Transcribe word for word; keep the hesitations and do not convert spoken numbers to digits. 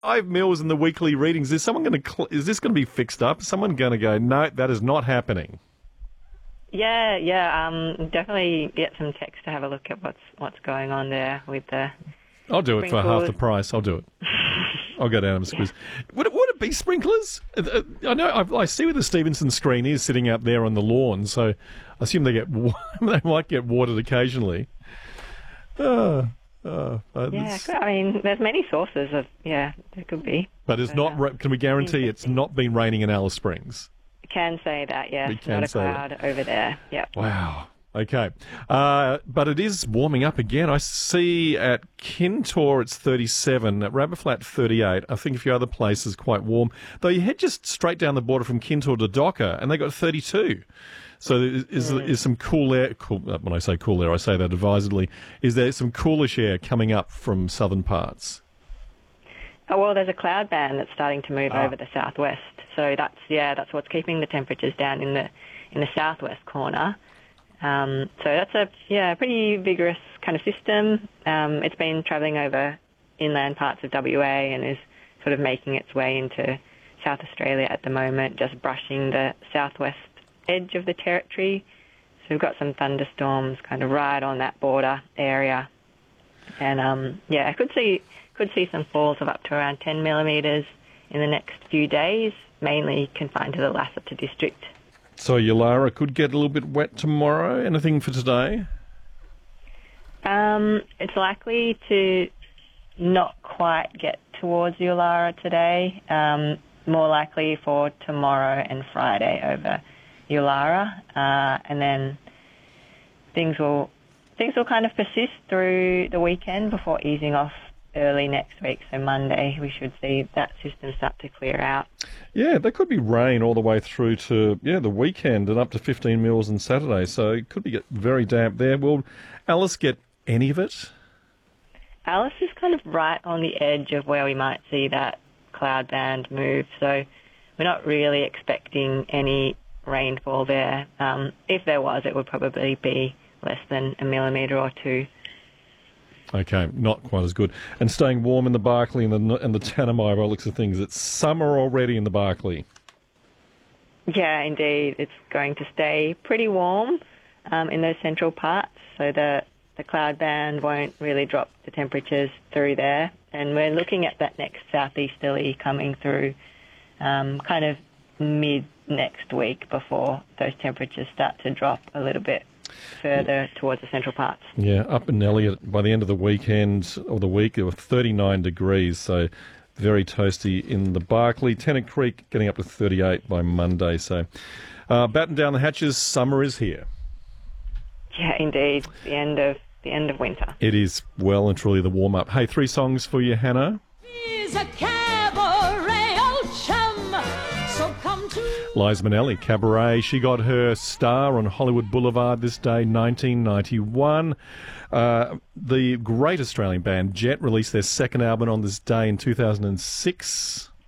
five mils in the weekly readings. Is someone going to? Cl- is this going to be fixed up? Is someone going to go? No, that is not happening. Yeah, yeah. Um, definitely get some text to have a look at what's what's going on there with the. I'll do it for half the price. I'll do it. I'll go down and squeeze. Yeah. Would it, would it be sprinklers? I know I, I see where the Stevenson screen is sitting out there on the lawn, so I assume they get they might get watered occasionally. Uh, uh, yeah, I mean, there's many sources of yeah, there could be. But it's not. Uh, can we guarantee it's not been raining in Alice Springs? We can say that. Yes, we can not a say cloud that. over there. Yeah. Wow. Okay, uh, but it is warming up again. I see at Kintore it's thirty-seven, at Rabbit Flat thirty-eight. I think a few other places quite warm. Though you head just straight down the border from Kintore to Docker, and they got thirty-two. So is, is, mm. is some cool air, cool, when I say cool air, I say that advisedly, is there some coolish air coming up from southern parts? Oh, well, there's a cloud band that's starting to move ah. over the southwest. So that's, yeah, that's what's keeping the temperatures down in the in the southwest corner. Um, so that's a yeah pretty vigorous kind of system. Um, it's been travelling over inland parts of W A and is sort of making its way into South Australia at the moment, just brushing the southwest edge of the territory. So we've got some thunderstorms kind of right on that border area. And um, yeah, I could see could see some falls of up to around ten millimetres in the next few days, mainly confined to the Lasseter district. So Yulara could get a little bit wet tomorrow. Anything for today? Um, it's likely to not quite get towards Yulara today. Um, more likely for tomorrow and Friday over Yulara, uh, and then things will things will kind of persist through the weekend before easing off early next week. So Monday we should see that system start to clear out. Yeah, there could be rain all the way through to yeah the weekend and up to fifteen mils on Saturday. So it could be very damp there. Will Alice get any of it? Alice is kind of right on the edge of where we might see that cloud band move. So we're not really expecting any rainfall there. Um, if there was, it would probably be less than a millimetre or two. Okay, not quite as good. And staying warm in the Barkly and the and the Tanami by looks of things. It's summer already in the Barkly. Yeah, indeed. It's going to stay pretty warm um, in those central parts, so the, the cloud band won't really drop the temperatures through there. And we're looking at that next southeasterly coming through um, kind of mid next week before those temperatures start to drop a little bit further yeah. towards the central parts. Yeah, up in Elliot, by the end of the weekend or the week, it was thirty-nine degrees, so very toasty in the Barkly. Tennant Creek getting up to thirty-eight by Monday, so uh, batten down the hatches, summer is here. Yeah, indeed, the end of the end of winter. It is well and truly the warm-up. Hey, three songs for you, Hannah. He's a cabaret old chum, so come to... Liza Minnelli, Cabaret. She got her star on Hollywood Boulevard this day, nineteen ninety-one. Uh, the great Australian band Jet released their second album on this day in two thousand six.